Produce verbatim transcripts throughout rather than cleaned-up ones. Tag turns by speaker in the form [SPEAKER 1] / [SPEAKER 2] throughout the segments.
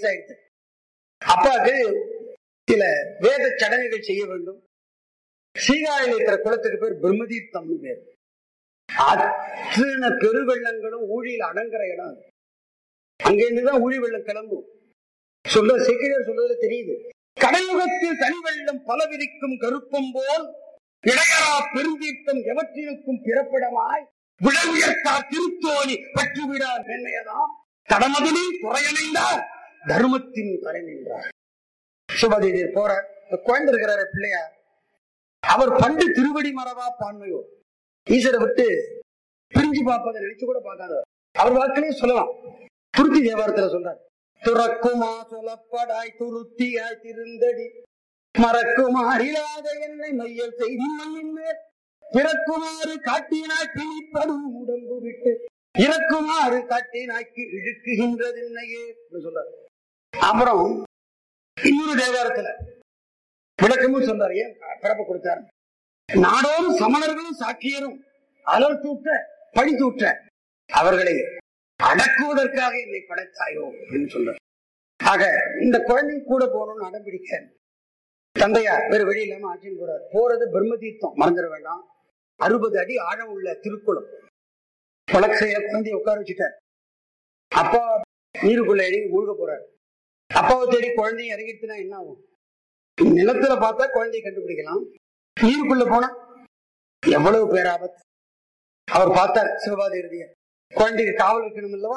[SPEAKER 1] வயசாயிடுச்சு. அப்பாவுக்கு சில வேத சடங்குகள் செய்ய வேண்டும். சீகாழியில் இருக்கிற குளத்துக்கு பேர் பிரம்மதீர்த்தம்னு பேர். அத்தனை பெருவெள்ளங்களும் ஊழியில் அடங்குற இடம். அங்கிருந்துதான் ஊழி வெள்ளம் கிளம்பும். சொல்ல சேக்கிழார் சொல்றதுல தெரியுது. கடலுகத்தில் தனி வெள்ளம் பல விரிக்கும் கருப்பம் போல் இடையரா பெருந்தீர்த்தம் எவற்றிற்கும் பிறப்பிடமாய் விழவுயர்த்தார் திருத்தோணி பற்றுவிடார் மென்மையதாம் தடமதிலில் துறையணைந்தார் தர்மத்தின் தலை நின்றார். சுபதேவியர் போற குழந்தை இருக்கிறார பிள்ளையார், அவர் பண்டு திருவடி மரபா பான்மையோ ஈஸ்வரை விட்டு பிரிஞ்சு பார்ப்பதை நினைச்சு கூட பார்க்காதவர். அவர் வாக்கிலேயே சொல்லலாம். துருத்தி தேவாரத்துல சொல்றார், துறக்குமா சொல்லப்படாய் துருத்தியாய் திருந்தடி மறக்குமாறிலாத என்னை மையல் செய்தி மண்ணின் மேல் பிறக்குமாறு காட்டினாய் பிணிப்படும் உடம்பு விட்டு இறக்குமாறு காட்டினாய்க்கு இழுக்குகின்றது என்னையே சொல்றார். அப்புறம் இன்னொரு தேவாரத்துல விளக்கமும் சொல்றாரு. ஏன் பிறப்பு கொடுத்தார்? நாடோறும் சமணர்களும் சாக்கியரும் அலர் தூட்ட பழி தூட்ட அவர்களை அடக்குவதற்காக என்னை படைத்தாயோ என்று சொல்றார். ஆக இந்த குழந்தை கூட போகணும்னு அடம்பிடிக்க தந்தையார் வேறு வழி இல்லாம ஆட்சின்னு போறாரு. போறது பிரம்மதீர்த்தம், மறந்துட வேண்டாம். அறுபது அடி ஆழம் உள்ள திருக்குளம். குளக்கைய குழந்தைய உட்கார வச்சுட்டார். அப்பா நீருக்குள்ள இறங்கி மூழ்க போறாரு. அப்பாவை தேடி குழந்தைய இறங்கிட்டுனா என்ன ஆகும்? நிலத்துல பார்த்தா குழந்தைய கண்டுபிடிக்கலாம், நீருக்குள்ள போனா எவ்வளவு பேராபத்து. அவர் பார்த்தார் சிவபாத இறுதிய குழந்தைக்கு காவல் வைக்கணும் இல்லவா?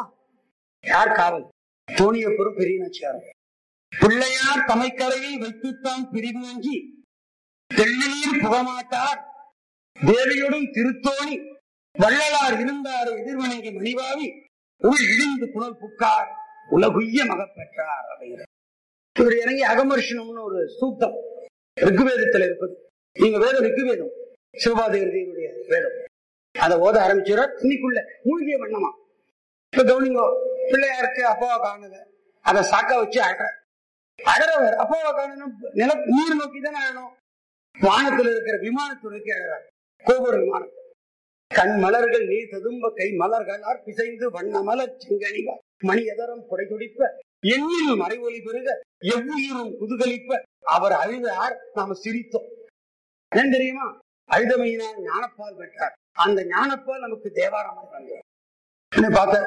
[SPEAKER 1] யார் காவல்? தோணியப்புறம் பெரிய நச்சியாரம். பிள்ளையார் தமைக்கரையை வைத்துத்தான் பிரிவு அஞ்சி தெள்ளினீர் புகமாட்டார் தேவியோடும் திருத்தோணி வள்ளலார் இருந்தார் எதிர்வணங்கி மணிவாவி உள் இழிந்து புனல் புக்கார் உலகுய்ய மகப்பெற்றார் அப்படிங்கிறார். இவர் இறங்கி அகமர்ஷனம்னு ஒரு சூத்தம் ரிக்குவேதத்தில் இருப்பது. நீங்க வேதம் ரிக்குவேதம், சிவபாதேவருடைய வேதம். அதை ஓத ஆரம்பிச்சார். இன்னைக்குள்ள மூழ்கிய வண்ணமா இப்ப கவனிங்கோ. பிள்ளையாருக்கு அப்பாவை காணுது, அதை சாக்கா வச்சு அழற அழறவர். அப்பாவை காணணும் நில நீர் நோக்கி தானே அழணும். வானத்தில் இருக்கிற விமானத்துறைக்கு அழறார். கோபுர விமானம் கண் மலர்கள் நீர் ததும்ப கை மலர்களார் பிசைந்து வண்ண மலர் செங்கனிவ மணி எதரம் புடை துடிப்ப எண்ணில் மறை ஒலி பெருக எவ்வுயிரும் குதுகலிப்ப அவர் அழுதார், நாம சிரித்தோம். ஏன் தெரியுமா? அழுதமையினால் ஞானப்பால் பெற்றார். அந்த ஞானப்பால் நமக்கு தேவாரமாக வந்தார். பார்த்த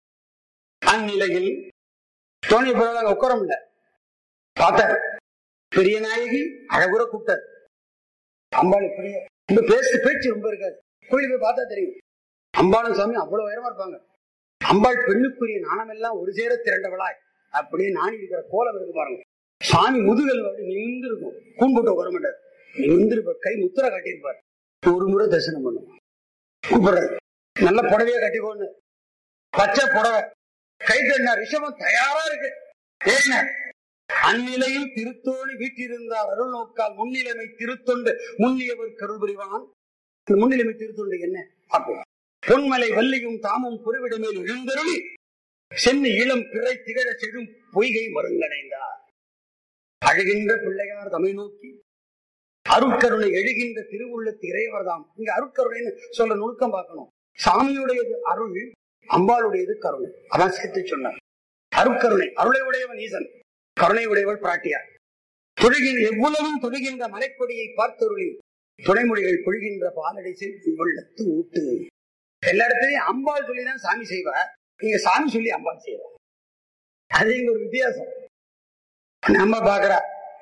[SPEAKER 1] அந்நிலையில் தோணிய பிறகு உட்கார முடியல. பார்த்தார் பெரிய நாயகி அழகுற கூட்டார். அம்பாள் இப்படியே இந்த பேசு பேச்சு ரொம்ப இருக்காது. கோயிலுக்கு போய் பார்த்தா தெரியும். அம்பாளும் சாமி அவ்வளவு உயரமா இருப்பாங்க. அம்பாள் பெண்ணுக்குரிய நாணமெல்லாம் ஒரு சேர திரண்டவளாய் அப்படியே நாணி இருக்கிற கோலம் இருக்கு பாருங்க. சாமி முதுகல் அப்படி நிமிந்து இருக்கும். கூண் போட்டு உட்கார மாட்டார், நிமிந்து இருப்பார். கை முத்திரை காட்டியிருப்பார். ஒரு முறை தரிசனம் பண்ணுவோம். கூப்பிடுறாரு, நல்ல புடவையா கட்டிக்கோன்னு. பச்சை புடவை கை கண்ணா ரிஷபம் தயாரா இருக்கு. ஏன்னா அந்நிலையில் திருத்தோணி வீட்டிருந்தார் அருள் நோக்கால் முன்னிலைமை திருத்தொண்டு முன்னியவர் கருள் புரிவான். முன்னிலைமை திருத்தொண்டு என்ன பார்ப்போம். பொன்மலை வள்ளியும் தாமும் புறவிடமேல் எழுந்தருளி சென்னி இளம் பிறை திகழ செடும் பொய்கை மருங்கடைந்தார். அழுகின்ற பிள்ளையார் தமை நோக்கி அருட்கருணை எழுகின்ற திருவுள்ளத்து இறைவர் தாம். இங்க அருட்கருணைன்னு சொல்ல நுணுக்கம் பார்க்கணும். சாமியுடையது அருள், அம்பாளுடையது கருணை. அதான் சேர்த்து சொன்னார். அருட்கருணை அருளை உடையவன் ஈசன், கருணை உடையவள் பிராட்டியார். தொழுகின்ற எவ்வளவும் தொழுகின்ற மலைக்கொடியை பார்த்தருளி துணைமொழிகள் பொழுகின்ற பாலடை செலுத்தி உள்ளத்து ஊட்டு. எல்லா இடத்துலயும் அம்பாள் சொல்லிதான் சாமி செய்வார். நீங்க சாமி சொல்லி அம்பாள் செய்வார். அது இங்க ஒரு வித்தியாசம். நம்ம பாக்குறா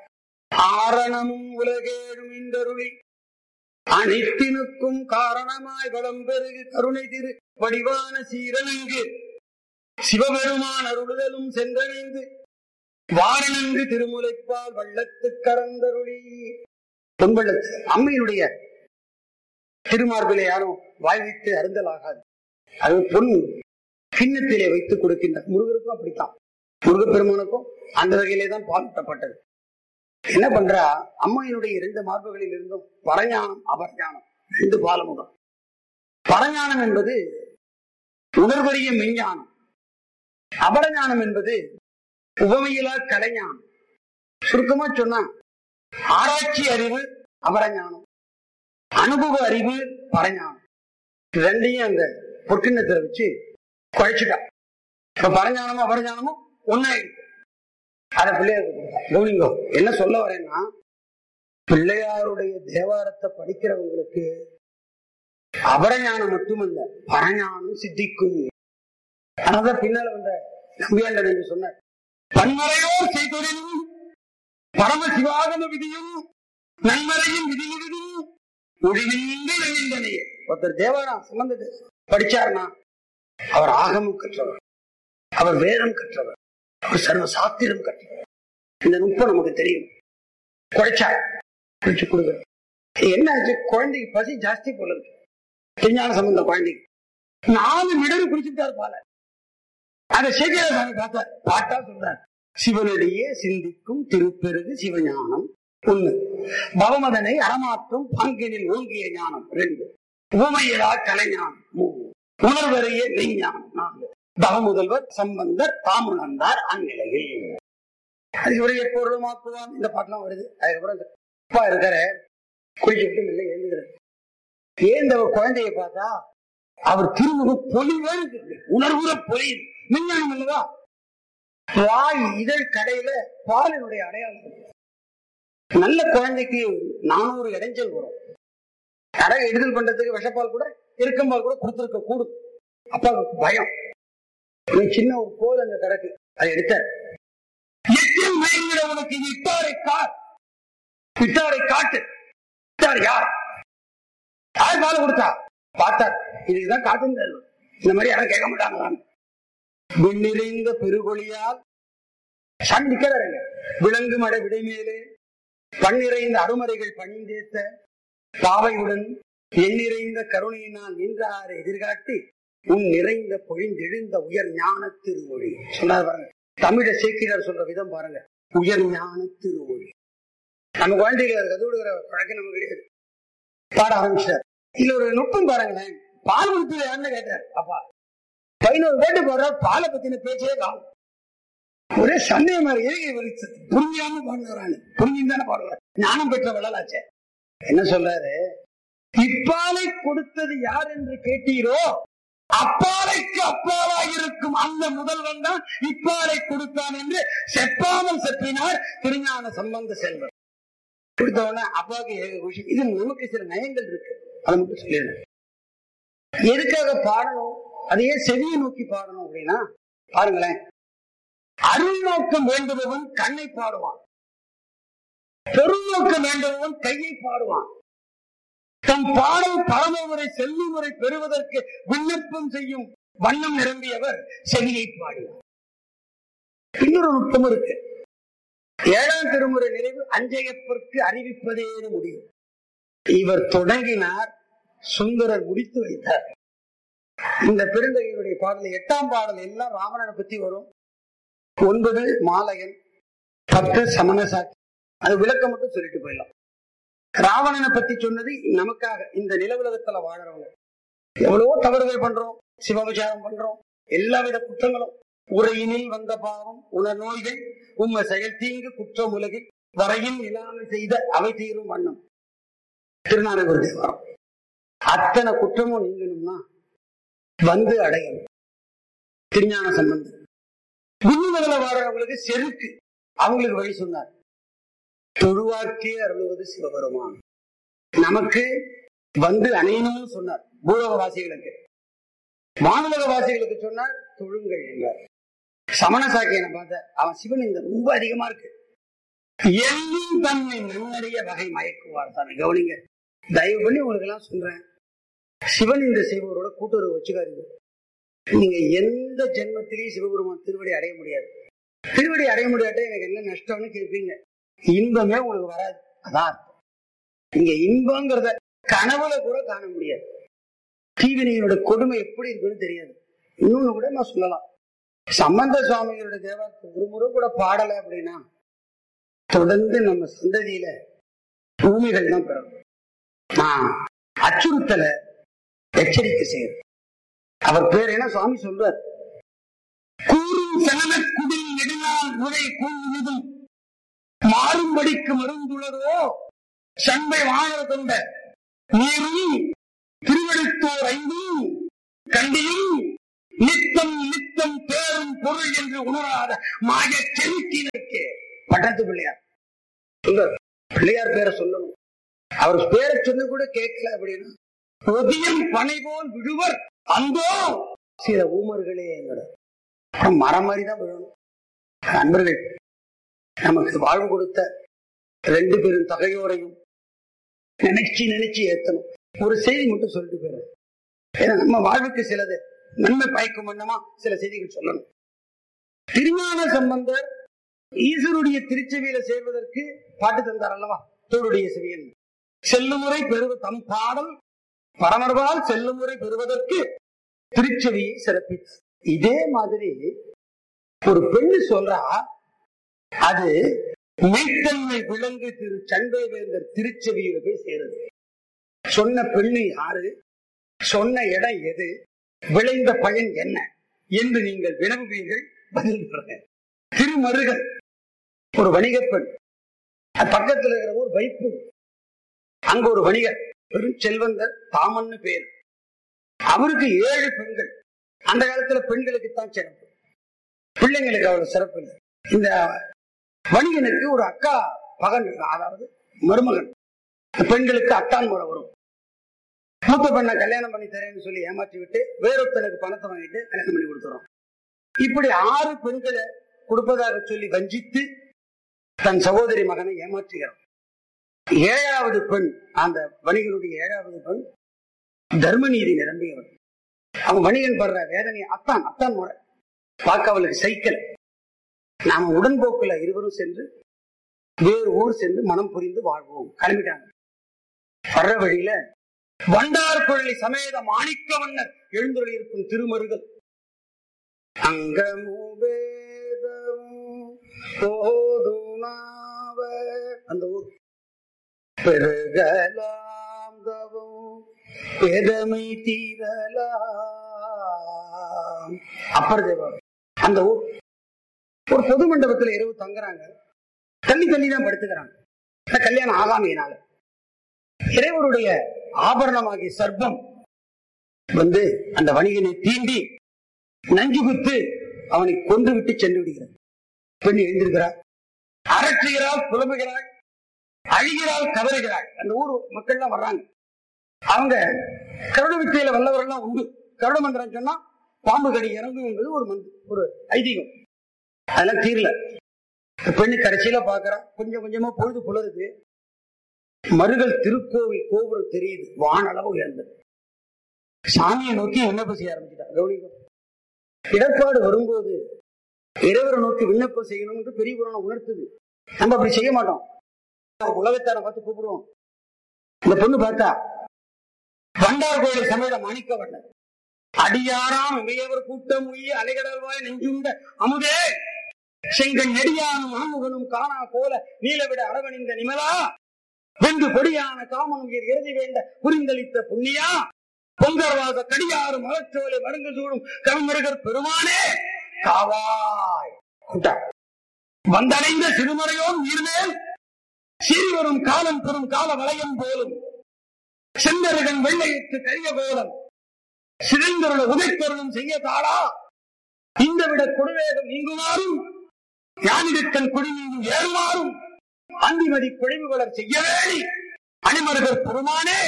[SPEAKER 1] ஆரணமும் உலகேழும் இந்தருளி அனைத்தினுக்கும் காரணமாய் வளம் பெருகு கருணை திரு வடிவான சீரனங்கு சிவபெருமான் அருளுதலும் சென்றடைந்து வாரணங்கு திருமுலைப்பால் வள்ளத்து கரந்தருளி. பொன்வள்ளத்து அம்மையினுடைய திருமார்பிலே யாரும் வாழ்வித்து அருந்தல் ஆகாது. அது பொன் கிண்ணத்திலே வைத்துக் கொடுக்கின்ற முருகருக்கும் அப்படித்தான். முருகப்பெருமானுக்கும் அந்த வகையிலே தான் பால்ட்டப்பட்டது. என்ன பண்றா, அம்மையினுடைய இரண்டு மார்புகளில் இருந்தும் பரஞானம் அபரஞானம் ரெண்டு பாலமுகம். பரஞானம் என்பது உணர்வறிய மெஞ்ஞானம், அபரஞானம் என்பது உவமையிலா கலைஞானம். சுருக்கமா சொன்னா ஆராய்ச்சி அறிவு அபரஞானம், அனுபவ அறிவு பரஞானம். ரெண்டையும் அந்த பொற்கிண்ணத்துல வச்சு குழைச்சிட்டா. இப்ப பரஞானமும் அபரஞானமும் ஒன்னாயிருக்கு. அதை பிள்ளையாருக்கு கவனிங்கோ. என்ன சொல்ல வரேன்னா, பிள்ளையாருடைய தேவாரத்தை படிக்கிறவங்களுக்கு அபரஞானம் மட்டுமல்ல, பரஞானம் சித்திக்கும். அதான் பின்னால வந்த நம்பியாண்டன் என்று சொன்னார். பன்மறையோர் செய்தொழிலும் பரம சிவாகம விதியும் நன்மறையும் விதிமுடியும் ஒழிவின்றி எழுந்தனையே. ஒருத்தர் தேவாரம் சம்பந்தத்தை படிச்சார்னா அவர் ஆகமும் கற்றவர், அவர் வேதம் கற்றவர், அவர் சர்வ சாத்திரம் கற்றவர். இந்த நுட்பம் நமக்கு தெரியும். குழைச்சார், குளிச்சு கொடுக்க என்ன ஆச்சு, குழந்தைக்கு பசி ஜாஸ்தி போல இருக்கு. திருஞான சம்பந்த குழந்தைக்கு நாலு மிடரு குடிச்சுட்டார் பால. அதை சேகராசாமி பார்த்தார், பாட்டா சொல்றார். சிவனடியே சிந்திக்கும் திருப்பெருகு சிவஞானம் ஒண்ணு, பவமதனை அறமாற்றும் பாங்கினில் ஓங்கிய ஞானம் ரெண்டு, உவமையிலா கலைஞானம் மூணு, உணர்வரைய மெய்ஞானம் நாலு, தவமுதல்வர் சம்பந்தர் தாமுணர்ந்தார் அந்நிலையில். அதுக்கு எப்பொருளுமாக்குவான் இந்த பாட்டெல்லாம் வருது. அதுக்கப்புறம் அப்பா இருக்கிற குளிச்சுட்டு இல்லை எழுதுகிறார். ஏன் இந்த குழந்தைய பார்த்தா அவர் திருமுகம் பொலிவே இருக்கு, உணர்வுற பொலியுது. விஞ்ஞானம் இல்லவா? வாய் இதழ் கடையில பாலினுடைய அடையாளம். நல்ல குழந்தைக்கு நானூறு இடைஞ்சல் வரும். கடை எடுதல் பண்றதுக்கு விஷப்பால் கூட இருக்கம்பால் கூட கொடுத்திருக்க கூடும். அப்பாவுக்கு பயம். சின்ன ஒரு கோல் அங்க கிடக்கு, அதை எடுத்தார். உனக்கு இட்டாரை கார், இட்டாரை காட்டு. இட்டார் யார்? யார் பால் கொடுத்தா? பார்த்தார். இதுக்குதான் காட்டுன்னு இந்த மாதிரி யாரும் கேட்க மாட்டாங்களான்னு. விண்ணிறைந்த பெருகொழியால் சண்டிக்கிறாருங்க. விலங்கு மட விடைமேலே பன்னிறைந்த அருமறைகள் பணிந்தேத்த பாவையுடன் எண்ணிறைந்த கருணையினால் நின்றாரை எதிர்காட்டி உன் நிறைந்த பொழிந்தெழுந்த உயர் ஞான திருமொழி சொன்னார் பாருங்க. தமிழ சேக்கிரார் சொல்ற விதம் பாருங்க, உயர் ஞான திருமொழி. நம்ம குழந்தைகள் கது விடுகிற பழக்கம் நமக்கு கிடையாது. பாட ஆரம்பிச்சார். இதுல ஒரு நுட்பம் பாருங்களேன். பால் கொடுத்து யாருன்னு கேட்டார் அப்பா. பதினோரு பேட்டு போடுற பாலை பத்தின பேச்சே காணும். ஒரே சந்தேகம் புரிஞ்சாம பாடுறாங்க. புரிஞ்சுன்னு தானே பாடுவார். ஞானம் பெற்ற வள்ளலாச்சே. என்ன சொல்றாரு? இப்பாலை கொடுத்தது யார் என்று கேட்டீரோ, அப்பாலைக்கு அப்பாவா இருக்கும் அந்த முதல்வன் தான் இப்பாலை கொடுத்தான் என்று செப்பாமல் செப்பினார் திருஞான சம்பந்த செல்வர். கொடுத்தவன அப்பாவுக்கு ஏக குஷி. இது நமக்கு சில நயங்கள் இருக்கு, அதை மட்டும் சொல்லிடுறேன். எதுக்காக பாடணும், அதையே செவியை நோக்கி பாடணும் அப்படின்னா பாருங்களேன். அருள் நோக்கம் வேண்டுபவன் கண்ணை பாடுவான், பொருள் நோக்கம் வேண்டுபவன் கையை பாடுவான். தம் பாடல் பரமமுறை செல்லும் முறை பெறுவதற்கு விண்ணப்பம் செய்யும் வண்ணம் நிரம்பியவர் செவியை பாடுவார். இன்னொரு நுட்பம் இருக்கு. ஏழாம் திருமுறை நிறைவு அஞ்சையப்பற்கு அறிவிப்பதே முடியும். இவர் தொடங்கினார், சுந்தரர் முடித்து வைத்தார். இந்த பெருந்தகையுடைய பாடல் எட்டாம் பாடல் எல்லாம் ராவணனை பத்தி வரும். ஒன்பது மாலையன், பத்து சமணசாட்சி. அது விளக்கம் மட்டும் சொல்லிட்டு போயிடலாம். ராவணனை பத்தி சொன்னது நமக்காக, இந்த நிலவுலகத்துல வாழறவங்க. எவ்வளவோ தவறுகள் பண்றோம், சிவபச்சாரம் பண்றோம், எல்லா வித குற்றங்களும். உரையினில் வந்த பாவம் உணர் நோய்கள் உண்மை செயல் தீங்கு குற்றம் உலகில் வரையில் இல்லாமல் செய்த அவை தீரும் வண்ணம் திருநாரையூர் தேவாரம். அத்தனை குற்றமும் நீங்கணும்னா வந்து அடையணும் திருஞான சம்பந்தர். விண்ணுலகில வாழறவங்களுக்கு செருக்கு, அவங்களுக்கு வழி சொன்னார். தொழுவாக்கே அருள்வது சிவபெருமான். நமக்கு வந்து அணையணும்னு சொன்னார். பூலோக வாசிகளுக்கு, வானுலக வாசிகளுக்கு சொன்னார் தொழுங்கள் என்றார். சமண சாக்கியனை பார்த்த அவன் சிவன் இந்த ரொம்ப அதிகமா இருக்கு. எல்லும் தன்னை நன்னறிய வகை மயக்குவார். தான் கவனிங்க, தயவு பண்ணி உங்களுக்கு எல்லாம் சொல்றேன். சிவன் இந்த செய்வரோட கூட்டுறவு வச்சுக்காதீங்க. நீங்க எந்த ஜென்மத்திலேயும் சிவபெருமான் திருவடி அடைய முடியாது. திருவடி அடைய முடியாட்ட எனக்கு என்ன நஷ்டம்னு கேட்பீங்க. இன்பமே உங்களுக்கு வராது. அதான் நீங்க இன்பங்கிறத கனவுல கூட காண முடியாது. தீவினையோட கொடுமை எப்படி இருக்குன்னு தெரியாது. இன்னொன்னு கூட நான் சொல்லலாம். சம்பந்த சுவாமிகளோட தேவாரத்தை ஒரு முறை கூட பாடலை அப்படின்னா தொடர்ந்து நம்ம சந்ததியில பூமிகள் தான் பெறணும். நான் அச்சுறுத்தல எச்சரிக்கை செய்யறேன். அவர் பேர் என்ன சுவாமி சொல்றார்? கூறும் சனன குடில் நெடுநாள் உரை கூறுவதும் மாறும்படிக்கு மருந்துள்ளதோ சண்பை வாழ கொண்ட நீரும் திருவெடுத்தோர் ஐந்தும் கண்டியும் நித்தம் நித்தம் பேரும் பொருள் என்று உணராத மாய செலுத்தினருக்கு பட்டத்து பிள்ளையார் சொல்ல பிள்ளையார் பேரை சொல்லணும். அவர் பேரை சொன்ன கூட கேட்கல அப்படின்னா ஒதியம் பனை போல் விழுவர் அந்தோ சில ஊமர்களே மரம் மாதிரிதான் விழணும். அன்பர்கள் நமக்கு வாழ்வு கொடுத்த ரெண்டு பேரும் தகையோரையும் நினைச்சு நினைச்சு ஏத்தணும். ஒரு செய்தி மட்டும் சொல்லிட்டு போயிரு. ஏன்னா நம்ம வாழ்வுக்கு சிலது நன்மை பயக்கும் வண்ணமா சில செய்திகள் சொல்லணும். திருஞான சம்பந்தர் ஈஸ்வருடைய திருச்செவியில சேர்வதற்கு பாட்டு தந்தார் அல்லவா, தோருடைய செவியன் செல்லுமுறை பெறுவ தம் பாடல் பரமர்வால் செல்லுமுறை பெறுவதற்கு திருச்செவியை சிறப்பித்து. இதே மாதிரி ஒரு பெண்ணு சொல்றா, அது மெய்த்தன்மை விலங்கு திரு சண்டை வேந்தர் திருச்செவியில போய் சேருது. சொன்ன பெண்ணு யாரு, சொன்ன இடம் எது, விளைந்த பயன் என்ன என்று நீங்கள் வினவுவீர்கள். பதில் திருமருகல் ஒரு வணிகப் பெண், பக்கத்தில் இருக்கிற ஒரு வைப்பு, அங்க ஒரு வணிகர் பெரும் செல்வந்தர் தாமன்னு பேர். அவருக்கு ஏழு பெண்கள். அந்த காலத்துல பெண்களுக்குத்தான் சிறப்பு, பிள்ளைங்களுக்கு அவ்வளவு சிறப்பு இல்லை. இந்த வணிகனுக்கு ஒரு அக்கா மகன், அதாவது மருமகன். பெண்களுக்கு அத்தான் முறை வரும். மூத்த பெண்ணை கல்யாணம் பண்ணி தரேன்னு சொல்லி ஏமாற்றி விட்டு வேறொருத்தனுக்கு பணத்தை வாங்கிட்டு கல்யாணம் பண்ணி கொடுத்துறோம். இப்படி ஆறு பெண்களை கொடுப்பதாக சொல்லி வஞ்சித்து தன் சகோதரி மகனை ஏமாற்றுகிறான். ஏழாவது பெண், அந்த வணிகனுடைய ஏழாவது பெண் தர்மநீதி நிரம்பியவன். அவன் வணிகன் படுற வேதனை அத்தான் அத்தான் முறை பார்க்க அவளுக்கு சைக்கிள். நாம உடன்போக்குல இருவரும் சென்று வேறு ஊர் சென்று மனம் புரிந்து வாழ்வோம் கிளம்பிட்டாங்க. வர்ற வழியில வண்டார் கொள்ளி சமேத மாணிக்க மன்னர் எழுந்தொழி இருக்கும் திருமருகல் அங்கமும் வேதமும் போதுனாவ அந்த ஊர் பெருகலாம் தவும் பெருமை தீரலாம் அப்பர் தேவர். அந்த ஊர் ஒரு பொது மண்டபத்துல இரவு தங்குறாங்க. தள்ளி தள்ளி தான் படுத்துக்கிறாங்க. கல்யாணம் ஆகாமையினால இறைவருடைய ஆபரணமாகிய சர்ப்பம் வந்து அந்த வணிகனை தீண்டி நஞ்சு குத்து அவனை கொன்று விட்டு சென்று விடுகிறார். பெண் எழுந்திருக்கிறார், அரற்றுகிறாள், புலம்புகிறாள், அழுகிறாள், கதறுகிறாள். அந்த ஊர் மக்கள் எல்லாம் வர்றாங்க. அவங்க கருட வித்தையில வல்லவர்கள் உண்டு. கருட மந்திரம் சொன்னா பாம்பு கடி இறங்கும் என்பது ஒரு ஒரு ஐதீகம். அதெல்லாம் தீரல. பெண்ணு கடைசியில பாக்குறா, கொஞ்சம் கொஞ்சமா பொழுது புலருது. மருகல் திருக்கோவில் கோபுரம் தெரியுது, வானளவு உயர்ந்தது. சாமியை நோக்கி விண்ணப்பம் செய்ய ஆரம்பிச்சுட்டார். கவனிக்கும் இடர்பாடு வரும்போது இறைவரை நோக்கி விண்ணப்பம் செய்யணும் என்று பெரிய புராணம் உணர்த்துது. நம்ம அப்படி செய்ய மாட்டோம். உலகத்தார பார்த்து கூப்பிடுவோம். இந்த பொண்ணு பார்த்தா வண்டார் கோயில் சமேத மாணிக்க வண்ணர் அடியாராம் இமையவர் கூட்டம் உயிர் அலைகடல்வாய் நெஞ்சுண்ட அமுதே செங்கன் நெடியானும் ஆமுகனும் காணா போல நீலவிட அரவணிந்த நிமலா வென்று பொடியான காமனும் இறுதி வேண்ட புரிந்தளித்த புண்ணியா பொங்கர்வாத கடியாறு மலச்சோலை மருங்கு சூடும் கவிமருகர் பெருமானே காவாய் வந்தடைந்த சிறுமறையோன் உயிர்மேல் சீர்வரும் காலம் பெறும் கால வளையம் போலும் செந்தருகன் வெள்ளையிட்டு கரிய கோலம் சிறந்தருள உதைத்தருளும் செய்ய தாளா இந்த விட கொடுவேகம் நீங்குமாறும் யானிடத்தன் குடி நீங்கும் ஏறுமாறும் அந்திமதி குழிவு வளர் செய்ய வேண்டி அணிமருகர் பெருமானே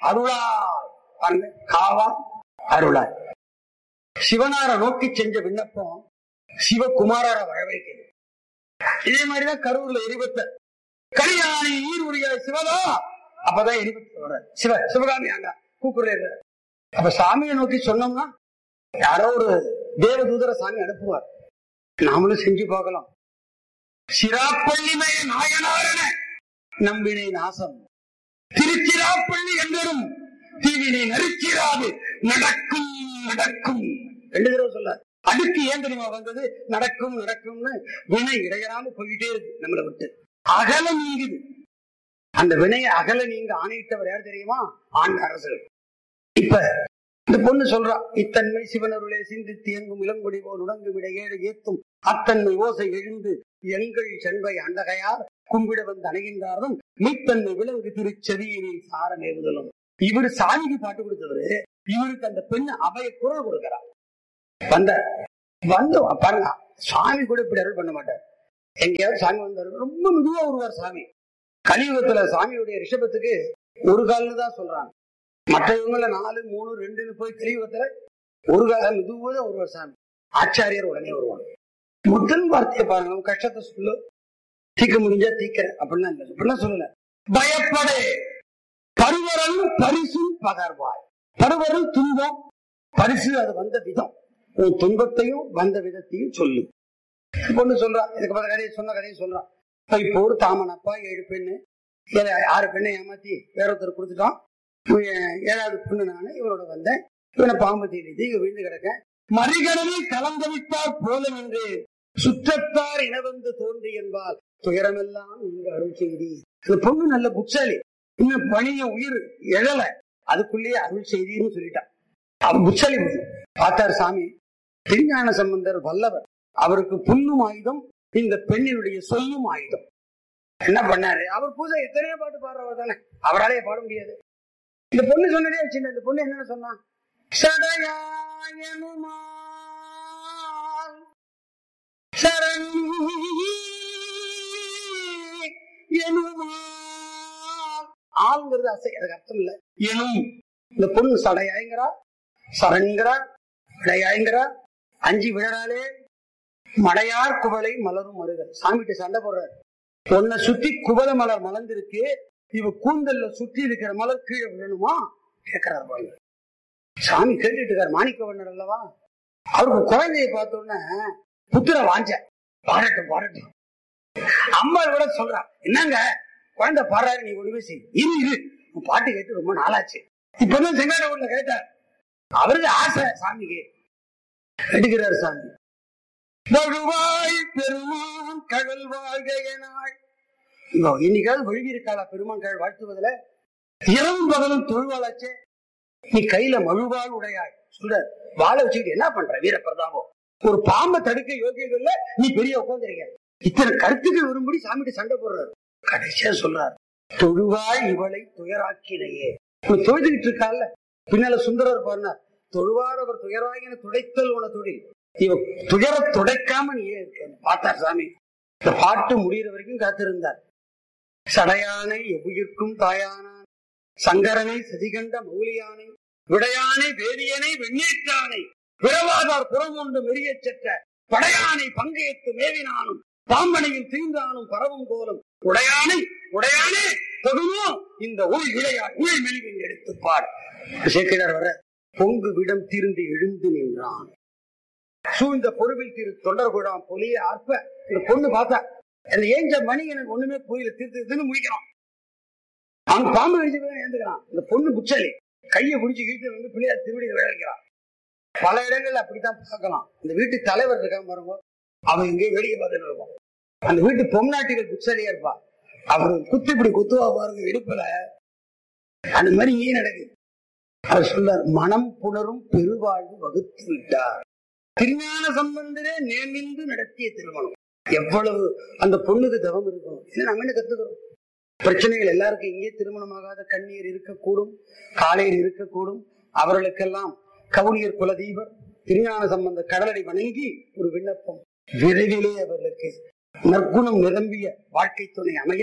[SPEAKER 1] அருளாய் காவா அருளாய். சிவனார நோக்கி செஞ்ச விண்ணப்பம் சிவகுமாரார வரவேற்கிறது. இதே மாதிரிதான் கரூர்ல எரிபத்த கல்யாணி ஈருடைய சிவதா அப்பதான் எரிபத்து வர சிவ சிவகாமி ஆண்டா கூக்குற. அப்ப சாமியை நோக்கி சொன்னோம்னா யாரோ ஒரு தேவதூதர சாமி அனுப்புவார். நாமளும் செஞ்சு பார்க்கலாம். சிராப்பள்ளிமே நாயனாரன நம்பினை நாசம் திருச்சிராப்பள்ளி என்றும் தீவினை நரிச்சிராது நடக்கும் நடக்கும் ரெண்டு தடவை சொல்ல. அதுக்கு ஏன் தெரியுமா வந்தது? நடக்கும் நடக்கும்னு வினை இடையறாம போயிட்டே இருக்கு நம்மளை விட்டு. அகல நீங்குது. அந்த வினையை அகல நீங்க ஆணையிட்டவர் யார் தெரியுமா? ஆண்ட அரசர். இப்ப இந்த பொண்ணு சொல்றா, இத்தன்மை சிவனருளே சிந்தித்து எங்கும் இளங்குடி போல் உடங்கு விட ஏழு ஏத்தும் அத்தன்மை ஓசை எழுந்து எங்கள் செல்வை அண்டகையார் கும்பிட வந்து அணைகின்றாரும் மீத்தன்மை விலங்கு திருச்செவியினில் சாரமேவுதலும். இவரு சாமிக்கு பாட்டு கொடுத்தவரு, இவருக்கு அந்த பெண் அபய குரல் கொடுக்கிறார். வந்த வந்து பாருங்க, சாமி கூட இப்படி அருள் பண்ண மாட்டார். எங்கேயாவது சாமி வந்தாரு ரொம்ப மெதுவா வருவார் சாமி. கலியுகத்துல சாமியுடைய ரிஷபத்துக்கு ஒரு கால்னு தான் சொல்றாங்க. மற்றவங்கள நாலு மூணு ரெண்டுன்னு போய் கலியுகத்துல ஒரு கால மெதுவா ஒருவர் சாமி. ஆச்சாரியர் உடனே வருவாங்க. முதல் வார்த்தையை பாருங்க, கஷ்டத்தை சொல்லு, தீக்க முடிஞ்சா தீக்கிறேன் அப்படின்னா இல்லை, அப்படிலாம் சொல்லல. பயப்படே பருவரல் பரிசும் பகர்வாய். பருவரல் துன்பம், பரிசு அது வந்த விதம். உன் துன்பத்தையும் வந்த விதத்தையும் சொல்லு. பொண்ணு சொல்றான், இதுக்கு பல கதையை சொன்ன கதையை சொல்றான். இப்போ ஒரு தாமனப்பா ஏழு பெண்ணு, ஆறு பெண்ணை ஏமாத்தி வேற ஒருத்தர் கொடுத்துட்டான். ஏழாவது பொண்ணு நானு இவரோட வந்தேன். இவனை பாம்பு தீர்த்து இங்க விழுந்து கிடக்க மறிகடலில் கலந்தவிட்டார் போல என்று சுற்றத்தார் இன வந்து தோன்றி என்பால் துயரமெல்லாம் நீங்க அருள் செய்தி. அந்த பொண்ணு நல்ல புட்சாலி, இன்னும் பணிய உயிர் எழல, அதுக்குள்ளேயே அருள் செய்தின்னு சொல்லிட்டான். அவன் புட்சாலி பார்த்தார் சாமி. திருஞான சம்பந்தர் வல்லவர், அவருக்கு புல்லும் ஆயுதம், இந்த பெண்ணினுடைய சொல்லும் ஆயுதம். என்ன பண்ணாரு, அவர் பூஜை எத்தனையோ பாட்டு பாடுறவர் தானே, அவராலே பாட முடியாது. இந்த பொண்ணு சொன்னதே வச்சுங்க. இந்த பொண்ணு என்ன சொன்னா, ஆளுங்கிறது அசை, அதுக்கு அர்த்தம் இல்ல. எனும் இந்த பொண்ணு சடையாய்ங்கிறா, சரண்கிறா, விளையாய்ங்கிறா, அஞ்சு விழறாலே மடையார் குவளை மலரும் மருகல். சாமிகிட்ட சண்டை போடுறாரு. உன்னை சுத்தி குவளை மலர் மலர்ந்திருக்கு, இவ கூந்தல்ல சுத்தி இருக்கிற மலர் கீழே விழணுமா கேட்கிறாரு. சாமி கேட்டுட்டு இருக்காரு. மாணிக்கவண்ணர் அல்லவா, அவருக்கு குழந்தைய பார்த்தோன்னே புத்திர வாஞ்ச, பாடட்டும் பாடட்டும். அம்மா கூட சொல்றா, என்னங்க குழந்தை பாடுறாரு, நீ ஒண்ணுமே செய், இரு இரு, பாட்டு கேட்டு ரொம்ப நாளாச்சு. இப்பதான் செங்காட்ட ஊர்ல கேட்டார். அவருக்கு ஆசை சாமிக்கு. எடுக்கிறார் சாமி. வழுவாய் பெருமான் கடல் வாழ்கையனாள். இன்னைக்காவது வழுவி இருக்காளா பெருமான் கடல் வாழ்த்துவதில்? இரவும் பகலும் தொழுவாளாச்சே. நீ கையில மழுவாள் உடையாய் சொல்ற, வாழை வச்சுக்கிட்டு என்ன பண்ற வீர பிரதாபம்? ஒரு பாம்பை தடுக்க யோகியது இல்ல, நீ பெரிய உட்காந்துருக்க. இத்தனை கருத்துக்கள் வரும்படி சாமிட்டு சண்டை போடுறாரு. கடைசியா சொல்றாரு, தொழுவாய் இவளை துயராக்கினையே. தொழுதுகிட்டு இருக்கால, பின்னால சுந்தரர் பாருனார், தொழுவார் அவர் துயராகின துடைத்தல் உன தொழில், இவ துயர துடைக்காம நீ இருக்க. பார்த்தார் சாமி. இந்த பாட்டு முடிகிற வரைக்கும் காத்திருந்தார். சடையானை எவ்வுயிர்க்கும் தாயானான், சங்கரனை சதிகண்ட மௌலியானை, விடையானை வேதியனை வெண்ணேற்றானை, விரவாதார் புறம் கொண்டு மெரிய செற்ற படையானை பங்கையத்து மேவினானும் பாம்பனையில் தீர்ந்தானும் பரவும் கோலம் உடையானை உடையானே தொகுமோ இந்த உள் இளையார் உள் மெலிவின் எடுத்து பார். சேக்கிழார் வர, பொங்கு விடம் தீர்ந்து எழுந்து நின்றான், சூழ்ந்த பொறுவில் திரு தொண்டர் கூடாம் பொலிய ஆற்ப. இந்த பொண்ணு பார்த்தா, அந்த ஏஞ்ச மணி எனக்கு ஒண்ணுமே புரியல, தீர்த்து முடிக்கிறான். அவன் பாம்பு கழிச்சு எழுந்துக்கிறான். இந்த பொண்ணு புச்சலி கையை பிடிச்சி இழுத்து வந்து பிள்ளையார் திருவடியை விளைவிக்கிறான். பல இடங்கள்ல அப்படித்தான் பார்க்கலாம். இந்த வீட்டு தலைவர் இருக்கான் பாருங்க, அவன் இங்கே வேடிக்கை பார்த்துட்டு இருப்பான். அந்த வீட்டு பொம்நாட்டிகள் புச்சலியா இருப்பா, அவரு குத்து இப்படி குத்துவா பாருங்க இடுப்புல. அந்த மாதிரி இங்கே நடக்குது. அவர் சொல்றார், மனம் புணரும் பெருவாழ்வு வகுத்து விட்டார். திருஞான சம்பந்தரே நேர்ந்து நடத்திய திருமணம். எவ்வளவு அந்த பொண்ணுக்கு தவம் இருக்கணும். ஏன்னா நம்ம என்ன கத்துக்கிறோம், பிரச்சனைகள் எல்லாருக்கும் இங்கே திருமணமாகாத கண்ணீர் இருக்கக்கூடும், காலையில் இருக்கக்கூடும். அவர்களுக்கெல்லாம் கவுனியர் குலதீபர் திருஞான சம்பந்த கடலடி வணங்கி ஒரு விண்ணப்பம், விரைவிலே அவர்களுக்கு நற்குணம் நிரம்பிய வாழ்க்கை துணை அமைய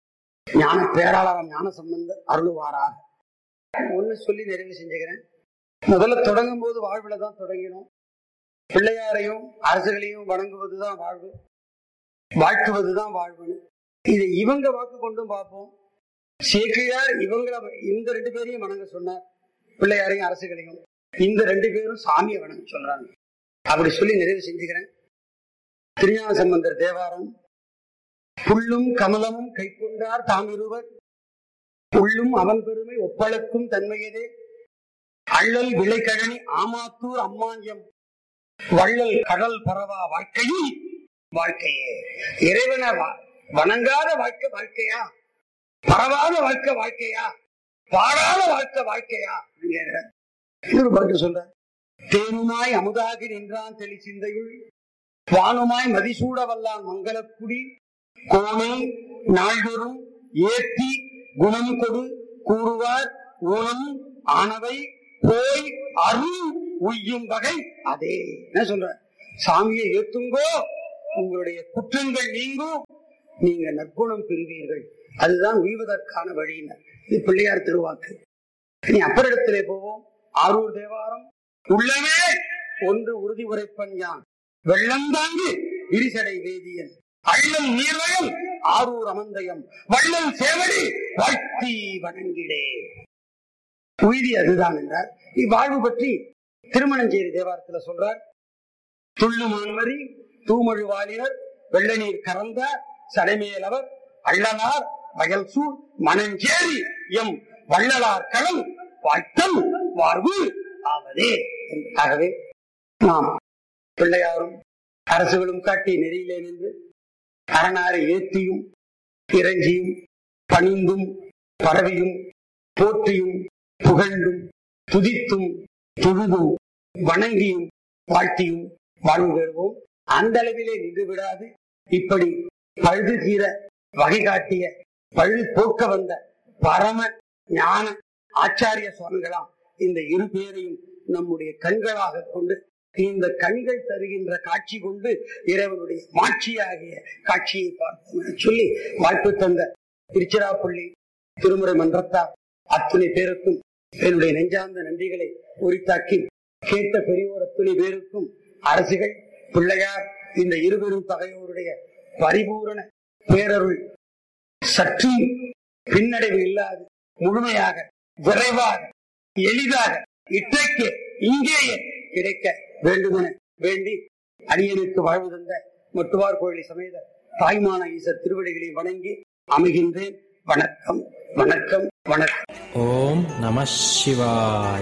[SPEAKER 1] ஞான பேராளர் ஞான சம்பந்தர் அருளுவாராக. ஒண்ணு சொல்லி நிறைவு செஞ்சுக்கிறேன். முதல்ல தொடங்கும் போது வாழ்வுல தான் தொடங்கினோம். பிள்ளையாரையும் அரசுகளையும் வணங்குவதுதான் வாழ்வு, வாழ்த்துவதுதான் வாழ்வுன்னு. இதை இவங்க வாக்கு கொண்டும் பார்ப்போம். சேக்கிழார் இவங்களை இந்த ரெண்டு பேரையும் வணங்க சொன்னார், பிள்ளையாரையும் அரசுகளையும். இந்த ரெண்டு பேரும் சாமியை வணங்க சொல்றாங்க. அப்படி சொல்லி நிறைவு செஞ்சுக்கிறேன். திருஞான சம்பந்தர் தேவாரம். புல்லும் கமலமும் கை கொண்டார் தாம் இருவர், புல்லும் அவன் பெருமை ஒப்பளக்கும் தன்மையதே, அள்ளல் விளைக்கழனி ஆமாத்தூர் அம்மாஞ்சம், வள்ளல் கடல் பரவா வாழ்க்கையும் வாழ்க்கையே. இறைவனை வணங்காத வாழ்க்கை வாழ்க்கையா, பரவாத வாழ்க்கை வாழ்க்கையா, பாடாத வாழ்க்கை வாழ்க்கையா? இன்னொரு பாட்டு சொல்ற, தேனுமாய் அமுதாகி நின்றான் தெளி சிந்தையுள், வானுமாய் மதிசூட வல்லான் மங்களக்குடி, கோணை நாள்தோறும் ஏற்றி குணம் கொடு கூறுவார் ஊனம் ஆனவை போய் அருள் உய்யும் வகை அதே. என்ன சொல்ற, சாமியை ஏத்துங்கோ உங்களுடைய குற்றங்கள் நீங்கும், நீங்க நற்குணம் பெறுவீர்கள். அதுதான் உய்வதற்கான வழியினர். இது பிள்ளையார் திருவாக்கு. இனி அப்பரிடத்திலே போவோம். ஆரூர் தேவாரம். உள்ளமே ஒன்று உறுதி உரைப்பன் யான், வெள்ளம் தாங்கி விரிசடை வேதியன், அள்ளம் நீர்வயம் ஆரூர் அமந்தயம், வள்ளல் சேவடி வாழ்த்தி வணங்கிடே. உய்தி அதுதான் என்றார். இவ்வாழ்வு பற்றி திருமணஞ்சேரி தேவாரத்தில் சொல்றார். துள்ளுமான்மரி தூமழு வாலினர் வெள்ள நீர் கறந்த சடைமேலவர் அள்ளலார் வயல் சூழ் மணஞ்சேரி எம் வள்ளலார் களம் வாழ்த்தம் வாழ்வு ஆவதே. ஆகவே நாம் பிள்ளையாரும் அரசுகளும் காட்டி நெறியிலே நின்று அரணாரை ஏற்றியும் இறஞ்சியும் பணிந்தும் பரவியும் போற்றியும் புகழ்ந்தும் துதித்தும் தொழுதும் வணங்கியும் வாழ்த்தியும் வாழ்வு பெறுவோம். அந்த அளவிலே நின்று விடாது இப்படி பழுது தீர வகை காட்டிய பழுது போக்க வந்த பரம ஞான ஆச்சாரிய சுவாமிகளாம் இந்த இரு பேரையும் நம்முடைய கண்களாக கொண்டு இந்த கண்கள் தருகின்ற காட்சி கொண்டு இறைவனுடைய மாட்சியாகிய காட்சியை பார்த்தோம் சொல்லி வாய்ப்பு தந்த திருச்சிராப்பள்ளி திருமுறை மன்றத்தார் அத்துணை பேருக்கும் என்னுடைய நெஞ்சார்ந்த நன்றிகளை உரித்தாக்கி, கேட்ட பெரியோர் அத்துணை பேருக்கும் அரசுகள் பிள்ளையார் இந்த இருவரும் பகையோருடைய பரிபூரண பேரருள் சற்று பின்னடைவு இல்லாது முழுமையாக விரைவாக எளிதாக இன்றைக்கு இங்கேயே கிடைக்க வேண்டுமென வேண்டி அடியனுக்கு வாழ்வு தந்த மட்டுவார் கோயிலை சமேத தாய்மான ஈசர் திருவடிகளை வணங்கி அமைகின்றேன். வணக்கம் வணக்கம் வணக்கம்.
[SPEAKER 2] ஓம் நம சிவாய.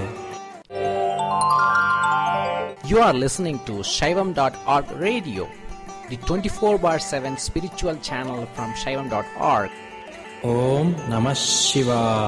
[SPEAKER 3] You are listening to Shaivam dot org radio, the twenty-four bar seven spiritual channel from Shaivam dot org.
[SPEAKER 2] Om Namah Shivaya.